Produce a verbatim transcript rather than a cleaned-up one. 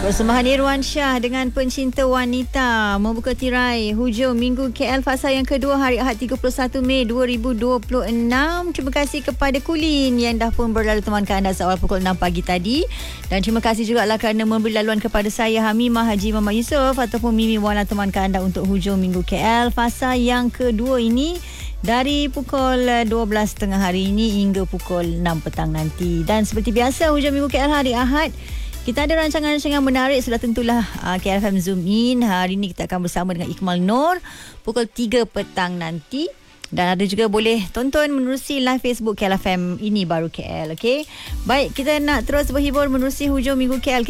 Persembahan Irwan Shah dengan Pencinta Wanita membuka tirai hujung minggu K L fasa yang kedua hari Ahad tiga puluh satu Mei dua ribu dua puluh enam. Terima kasih kepada Kulin yang dah pun berlalu temankan anda seawal pukul enam pagi tadi. Dan terima kasih juga lah kerana memberi laluan kepada saya Hamimah Haji Muhammad Yusof ataupun Mimi Wala temankan anda untuk hujung minggu K L fasa yang kedua ini dari pukul dua belas tiga puluh hari ini hingga pukul enam petang nanti. Dan seperti biasa hujung minggu K L hari Ahad kita ada rancangan-rancangan menarik. Sudah tentulah uh, K L F M Zoom In. Hari ini kita akan bersama dengan Ikmal Nur pukul tiga petang nanti. Dan ada juga boleh tonton menerusi live Facebook K L F M Ini Baru K L. Okay? Baik, kita nak terus berhibur menerusi hujung minggu K L.